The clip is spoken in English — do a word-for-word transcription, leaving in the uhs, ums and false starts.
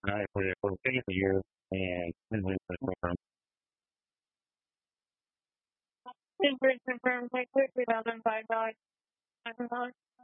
All right, for for the figure for you and confirm. Confirm, confirm, quick, quick, two thousand five dollars.